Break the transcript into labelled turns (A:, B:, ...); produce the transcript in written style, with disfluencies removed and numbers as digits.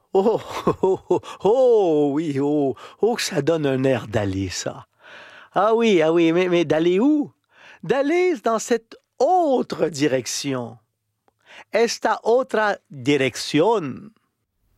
A: Oh, oh, oh, oh, oui, oh, oh, ça donne un air d'aller, ça. Ah oui, mais d'aller où? D'aller dans cette autre direction. Esta otra dirección.